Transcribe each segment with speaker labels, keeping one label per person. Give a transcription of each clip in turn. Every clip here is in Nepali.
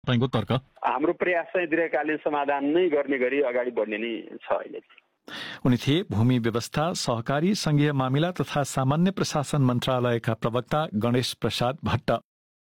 Speaker 1: तपाईँको तर्क?
Speaker 2: हाम्रो प्रयास चाहिँ दीर्घकालीन समाधान नै गर्ने गरी अगाडि बढ्ने नै छ अहिले।
Speaker 1: उनी थिए भूमि व्यवस्था, सहकारी, संघीय मामिला तथा सामान्य प्रशासन मन्त्रालयका प्रवक्ता गणेश प्रसाद भट्ट।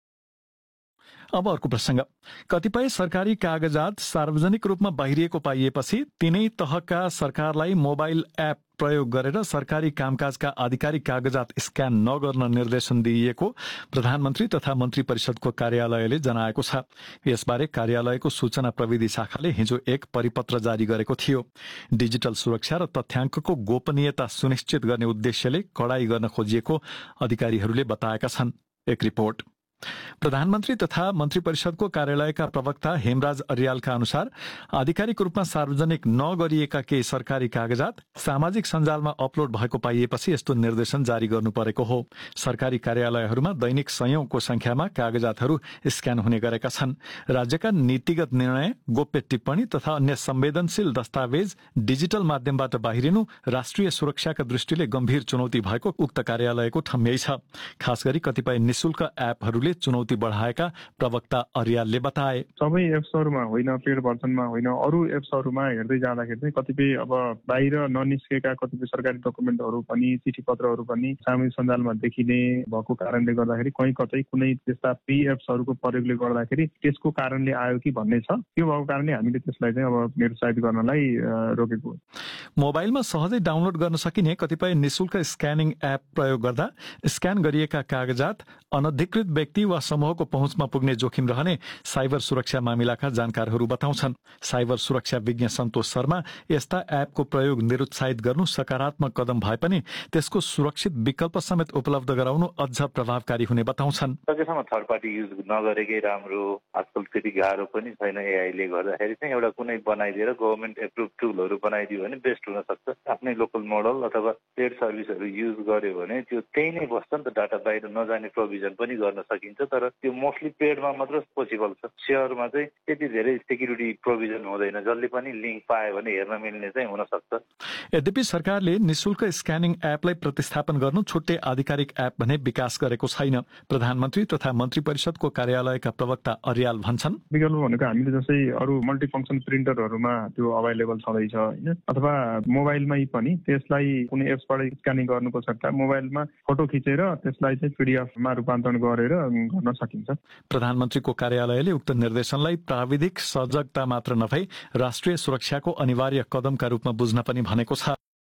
Speaker 1: अब अर्को प्रसंग। कतिपय सरकारी कागजात सार्वजनिक रूपमा बाहिरिएको पाइएपछि तिनै तहका सरकारलाई मोबाइल एप प्रयोग गरेर सरकारी कामकाजका आधिकारिक कागजात स्क्यान नगर्न निर्देशन दिइएको प्रधानमन्त्री तथा मन्त्री परिषदको कार्यालयले जनाएको छ। यसबारे कार्यालयको सूचना प्रविधि शाखाले हिजो एक परिपत्र जारी गरेको थियो। डिजिटल सुरक्षा र तथ्याङ्कको गोपनीयता सुनिश्चित गर्ने उद्देश्यले कडाई गर्न खोजिएको अधिकारीहरूले बताएका छन्। एक रिपोर्ट। प्रधानमन्त्री तथा मन्त्री परिषदको कार्यालयका प्रवक्ता हेमराज अर्यालका अनुसार आधिकारिक रूपमा सार्वजनिक नगरिएका केही सरकारी कागजात सामाजिक सञ्जालमा अपलोड भएको पाइएपछि यस्तो निर्देशन जारी गर्नु परेको हो। सरकारी कार्यालयहरूमा दैनिक सयौंको संख्यामा कागजातहरू स्क्यान हुने गरेका छन्। राज्यका नीतिगत निर्णय, गोप्य टिप्पणी तथा अन्य संवेदनशील दस्तावेज डिजिटल माध्यमबाट बाहिरिनु राष्ट्रिय सुरक्षाका दृष्टिले गम्भीर चुनौती भएको उक्त कार्यालयको ठम्याइ छ। खास गरी कतिपय निशुल्क एपहरूले चुनौती बढाएका प्रवक्ता अर्यालले बताए।
Speaker 3: सबै एप्सहरूमा होइन, पेड भर्जनमा होइन, अरू एप्सहरूमा हेर्दै जाँदाखेरि चाहिँ कतिपय अब बाहिर ननिस्केका कतिपय सरकारी डकुमेन्टहरू पनि, चिठी पत्रहरू पनि सामाजिक सञ्जालमा देखिने भएको कारणले गर्दाखेरि कहीँ कतै कुनै त्यस्ता पेड एप्सहरूको प्रयोगले गर्दाखेरि त्यसको कारणले आयो कि भन्ने छ। त्यो भएको कारणले हामीले त्यसलाई चाहिँ अब निरुत्साहित गर्नलाई रोकेको।
Speaker 1: मोबाइलमा सहजै डाउनलोड गर्न सकिने कतिपय निशुल्क स्क्यानिङ एप प्रयोग गर्दा स्क्यान गरिएका कागजात अनधिकृत व्यक्ति वा समूहको पहुँचमा पुग्ने जोखिम रहने साइबर सुरक्षा मामिलाका जानकारहरू बताउँछन्। साइबर सुरक्षा विज्ञ सन्तोष शर्मा यस्ता एपको प्रयोग निरुत्साहित गर्नु सकारात्मक कदम भए पनि त्यसको सुरक्षित विकल्प समेत उपलब्ध गराउनु अझ प्रभावकारी हुने बताउँछन्।
Speaker 4: सकेसम्म थर्ड पार्टी युज नगरेकै राम्रो। आजकल त्यति गाह्रो पनि छैन एआईले गर्दाखेरि चाहिँ एउटा कुनै बनाइदिएर गभर्नमेन्ट एप्रुभ टुलहरू बनाइदियो भने बेस्ट हुन सक्छ। आफ्नै लोकल मोडल अथवा पेड सर्भिसहरू युज गर्यो भने त्यो त्यही नै बस्छ नि त, डाटा बाहिर नजाने प्रोभिजन पनि गर्न सकिन्छ। तर त्यो मोस्टली पेडमा मात्र पोसिबल छ। सेयरमा चाहिँ त्यति धेरै सेक्युरिटी प्रोभिजन हुँदैन। जसले पनि लिङ्क पायो भने हेर्न मिल्ने चाहिँ हुन सक्छ।
Speaker 1: यद्यपि सरकारले निशुल्क स्क्यानिङ एपलाई प्रतिस्थापन गर्नु छुट्टै आधिकारिक एप भने विकास गरेको छैन। प्रधानमन्त्री तथा मन्त्री परिषदको कार्यालयका प्रवक्ता अर्याल भन्छन्,
Speaker 3: विकल्प भनेको हामीले जस्तै अरू मल्टिफङ्क्सन प्रिन्टरहरूमा त्यो अभाइलेबल छँदैछ होइन, अथवा मोबाइलमै पनि त्यसलाई कुनै एप्सबाट स्क्यानिङ गर्नुको सट्टा मोबाइलमा फोटो खिचेर त्यसलाई चाहिँ पीडीएफमा रूपान्तरण गरेर गर्न सकिन्छ।
Speaker 1: प्रधानमन्त्रीको कार्यालयले उक्त निर्देशनलाई प्राविधिक सजगता मात्र नभई राष्ट्रिय सुरक्षाको अनिवार्य कदमका रूपमा बुझ्न पनि भनेको छ।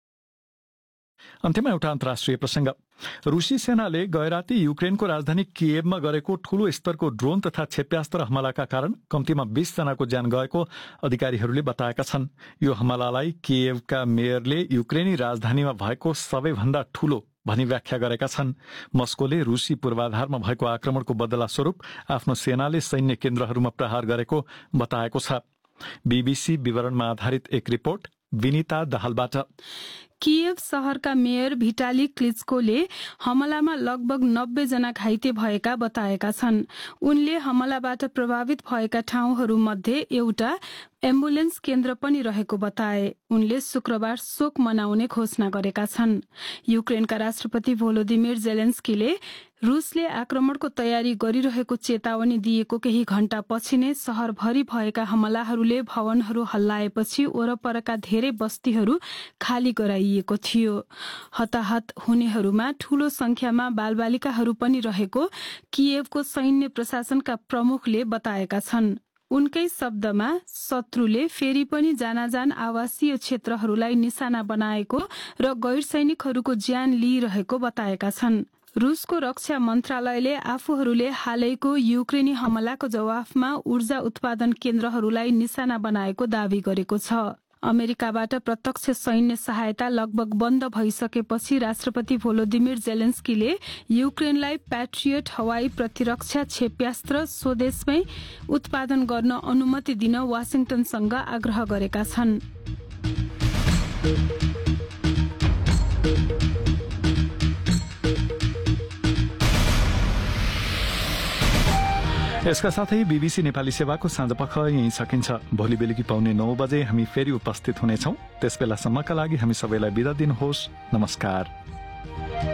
Speaker 1: अन्त्यमा एउटा अन्तर्राष्ट्रिय प्रसंग। रुसी सेनाले गैराती युक्रेनको राजधानी किएभमा गरेको ठूलो स्तरको ड्रोन तथा क्षेप्यास्त्र हमलाका कारण कम्तीमा 20 जनाको ज्यान गएको अधिकारीहरूले बताएका छन्। यो हमलालाई किएभका मेयरले युक्रेनी राजधानीमा भएको सबैभन्दा ठूलो भनी व्याख्या गरेका छन्। मस्कोले रुसी पूर्वाधारमा भएको आक्रमणको बदला स्वरूप आफ्नो सेनाले सैन्य केन्द्रहरूमा प्रहार गरेको बताएको छ। बीबीसी विवरणमा आधारित एक रिपोर्ट विनिता दाहालबाट।
Speaker 5: किएभ शहरका मेयर भिटाली क्लिचकोले हमलामा लगभग 90 जना घाइते भएका बताएका छन्। उनले हमलाबाट प्रभावित भएका ठाउँहरूमध्ये एउटा एम्बुलेन्स केन्द्र पनि रहेको बताए। उनले शुक्रबार शोक मनाउने घोषणा गरेका छन्। युक्रेनका राष्ट्रपति भोलोदिमिर जेलेन्स्कीले रुसले आक्रमणको तयारी गरिरहेको चेतावनी दिएको केही घण्टा पछि नै शहरभरि भएका हमलाहरूले भवनहरू हल्लाएपछि वरपरका धेरै बस्तीहरू खाली गराइएको थियो। हताहत हुनेहरूमा ठूलो संख्यामा बालबालिकाहरू पनि रहेको किएभको सैन्य प्रशासनका प्रमुखले बताएका छन्। उनकै शब्दमा शत्रुले फेरि पनि जानाजान आवासीय क्षेत्रहरूलाई निशाना बनाएको र गैर सैनिकहरूको ज्यान लिइरहेको बताएका छन्। रुसको रक्षा मन्त्रालयले आफूहरूले हालैको युक्रेनी हमलाको जवाफमा ऊर्जा उत्पादन केन्द्रहरूलाई निशाना बनाएको दावी गरेको छ। अमेरिकाबाट प्रत्यक्ष सैन्य सहायता लगभग बन्द भइसकेपछि राष्ट्रपति भोलोदिमिर जेलेन्स्कीले युक्रेनलाई प्याट्रियट हवाई प्रतिरक्षा क्षेप्यास्त्र स्वदेशमै उत्पादन गर्न अनुमति दिन वाशिंटनसँग आग्रह गरेका छन्।
Speaker 1: यसका साथै बीबीसी नेपाली सेवाको साँझपख यही सकिन्छ। भोलि बेलुकी पाउने 9 बजे हामी फेरि उपस्थित हुनेछौं। त्यसबेलासम्मका लागि हामी सबैलाई बिदा दिनुहोस्। नमस्कार।